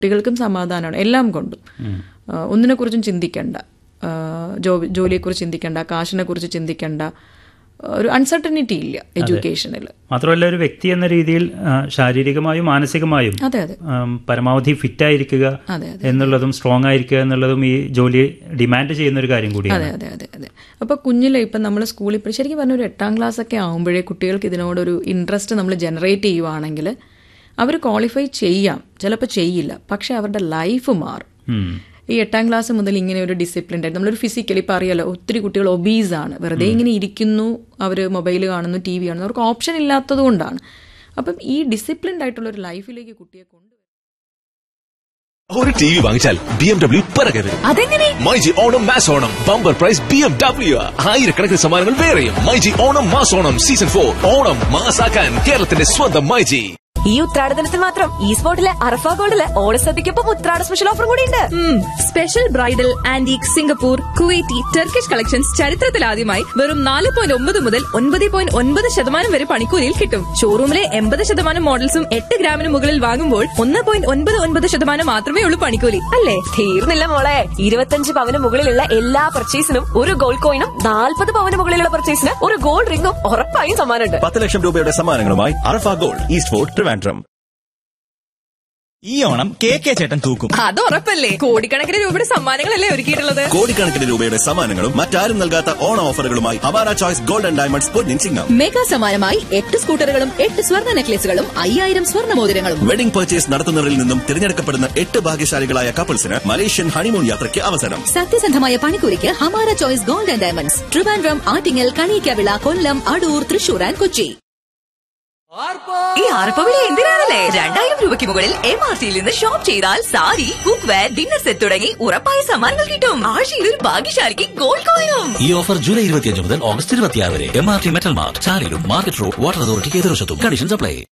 കുട്ടികൾക്കും സമാധാനമാണ് എല്ലാം കൊണ്ടും. ഒന്നിനെക്കുറിച്ചും ചിന്തിക്കേണ്ട, ജോലിയെക്കുറിച്ച് ചിന്തിക്കേണ്ട, കാശിനെ കുറിച്ച് ചിന്തിക്കേണ്ട, ഒരു അൺസർട്ടനിറ്റി ഇല്ല എഡ്യൂക്കേഷനിൽ. മാത്രമല്ല ഒരു വ്യക്തി എന്ന രീതിയിൽ ശാരീരികമായും മാനസികമായും പരമാവധി ഫിറ്റ് ആയിരിക്കുക എന്നുള്ളതും സ്ട്രോങ് ആയിരിക്കുക എന്നുള്ളതും ഈ ജോലി ഡിമാൻഡ് ചെയ്യുന്ന ഒരു കാര്യം കൂടിയാണ്. അതെ അതെ അതെ. അപ്പോൾ കുഞ്ഞിലെ ഇപ്പം നമ്മൾ സ്കൂളിൽ ശരിക്കും പറഞ്ഞ ഒരു 8ാം ക്ലാസ്സൊക്കെ ആകുമ്പോഴേ കുട്ടികൾക്ക് ഇതിനോടൊരു ഇൻട്രസ്റ്റ് നമ്മൾ ജനറേറ്റ് ചെയ്യുവാണെങ്കിൽ അവർ ക്വാളിഫൈ ചെയ്യാം, ചിലപ്പോൾ ചെയ്യില്ല, പക്ഷെ അവരുടെ ലൈഫ് മാറും. ഈ 8ാം ക്ലാസ് മുതൽ ഇങ്ങനെ ഒരു ഡിസിപ്ലിൻ ആയിട്ട് നമ്മളൊരു ഫിസിക്കലി ഇപ്പോൾ അറിയാലോ, ഒത്തിരി കുട്ടികൾ ഒബീസാണ്, വെറുതെ ഇങ്ങനെ ഇരിക്കുന്നു, അവർ മൊബൈൽ കാണുന്നു, TV കാണുന്നു, അവർക്ക് ഓപ്ഷൻ ഇല്ലാത്തത് കൊണ്ടാണ്. അപ്പം ഈ ഡിസിപ്ലിൻഡ് ആയിട്ടുള്ള ഒരു ലൈഫിലേക്ക് കുട്ടിയെ കൊണ്ടുവരും. ഒരു TV വാങ്ങിച്ചാൽ BMW പിറകെ വരും. അതെങ്ങനെ? MyG Onam mass Onam bumper prize BMW. ആയിരക്കണക്കിന് സമ്മാനങ്ങൾ വേറെയും. മൈജി ഓണം മാസ് ഓണം സീസൺ 4 ഓണം മാസാക്കാൻ കേരളത്തിന്റെ സ്വന്തം മൈജി. ഈ ഉത്രാടദിനത്തിൽ മാത്രം ഈ സ്പോട്ടിലെ അറഫ ഗോൾഡില് ഓണസദ്യക്കൊപ്പം ഉത്രാട സ്പെഷ്യൽ ഓഫർ കൂടി ഉണ്ട്. Special bridal, antique, Singapore, Kuwaiti, Turkish collections ചരിത്രത്തിലാദ്യമായി വെറും 4.9 മുതൽ 9.9% വരെ പണിക്കൂലിയിൽ കിട്ടും. ഷോറൂമിലെ 80% മോഡൽസും 8 ഗ്രാമിന് മുകളിൽ വാങ്ങുമ്പോൾ 1.99% മാത്രമേ ഉള്ളൂ പണിക്കൂലി. അല്ലേ? തീർന്നില്ല മോളെ, 25 പവന് മുകളിലുള്ള എല്ലാ പർച്ചേസിനും ഒരു ഗോൾഡ് കോയിനും 40 പവന് മുകളിലുള്ള പർച്ചേസിന് ഒരു ഗോൾഡ് റിംഗും ഉറപ്പായും സമ്മാനമുണ്ട്. 10 ലക്ഷം രൂപയുടെ സമ്മാനങ്ങളുമായി അറഫ ഗോൾഡ്, ഈസ്റ്റ് ഫോർട്ട്, ട്രിവാൻഡ്രം. ഈ ഓണം KK ചേട്ടൻ തൂക്കും. അത് ഉറപ്പല്ലേ? കോടിക്കണക്കിന് രൂപയുടെ സമ്മാനങ്ങളല്ലേ ഒരുക്കിയിട്ടുള്ളത്. കോടിക്കണക്കിന് രൂപയുടെ സമ്മാനങ്ങളും മറ്റാരും നൽകാത്ത ഓണ ഓഫറുകളുമായി Awara choice gold and diamonds Ponnin Chingam. Mega സമ്മാനമായി 8 സ്കൂട്ടറുകളും 8 സ്വർണ്ണ നെക്ലേസുകളും 5000 സ്വർണ്ണ മോതിരങ്ങളും. വെഡിംഗ് പർച്ചേസ് നടത്തുന്നവരിൽ നിന്നും തിരഞ്ഞെടുക്കപ്പെടുന്ന 8 ഭാഗ്യശാലികളായ കപ്പിൾസിന് മലേഷ്യൻ ഹണിമൂൺ യാത്രയ്ക്ക് അവസരം. സത്യസന്ധമായ പണിക്കൂലിക്ക് Hamara choice gold and diamonds, Trivandrum, Attingal, Kaliyakkavilai, Kollam, Adoor, Thrissur and Kochi. ഈ ആർപ്പവിളി എന്തിനാണല്ലേ? 2000 രൂപയ്ക്ക് മുകളിൽ MRTയിൽ നിന്ന് ഷോപ്പ് ചെയ്താൽ sari, cook wear, dinner set തുടങ്ങി ഉറപ്പായ സമ്മാനങ്ങൾ കിട്ടും. ആഴ്ചയിൽ ഒരു ഭാഗ്യശാലിക്ക് ഗോൾഡ് കോയിനും. ഈ ഓഫർ ജൂലൈ 25 മുതൽ ഓഗസ്റ്റ് 26 വരെ MRT metal mart, ചാലിലും, market road, water അതോറിറ്റിക്ക് എതിർവശത്തും. Conditions apply.